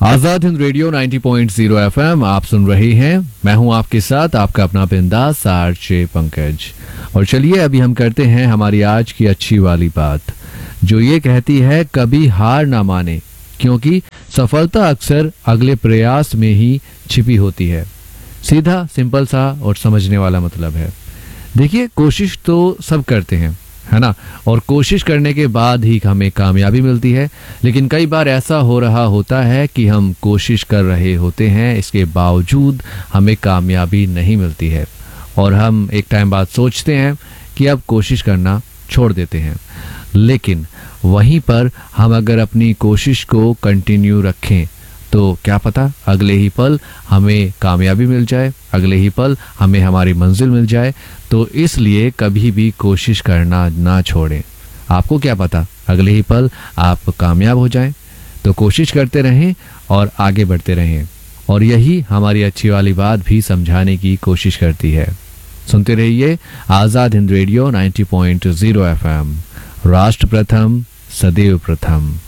Azad Hind radio 90.0 FM आप सुन रहे हैं। मैं हूं आपके साथ आपका अपना बिंदास आरजे पंकज। और चलिए अभी हम करते हैं हमारी आज की अच्छी वाली बात, जो ये कहती है कभी हार ना माने, क्योंकि सफलता अक्सर अगले प्रयास में ही छिपी होती है। सीधा, सिंपल सा और समझने वाला मतलब है। देखिए, कोशिश तो सब करते हैं, है ना, और कोशिश करने के बाद ही हमें कामयाबी मिलती है। लेकिन कई बार ऐसा हो रहा होता है कि हम कोशिश कर रहे होते हैं, इसके बावजूद हमें कामयाबी नहीं मिलती है और हम एक टाइम बाद सोचते हैं कि अब कोशिश करना छोड़ देते हैं। लेकिन वहीं पर हम अगर अपनी कोशिश को कंटिन्यू रखें तो क्या पता अगले ही पल हमें कामयाबी मिल जाए, अगले ही पल हमें हमारी मंजिल मिल जाए। तो इसलिए कभी भी कोशिश करना ना छोड़ें। आपको क्या पता अगले ही पल आप कामयाब हो जाएं। तो कोशिश करते रहें और आगे बढ़ते रहें, और यही हमारी अच्छी वाली बात भी समझाने की कोशिश करती है। सुनते रहिए आजाद हिंद रेडियो 90.0 एफएम। राष्ट्र प्रथम, सदैव प्रथम।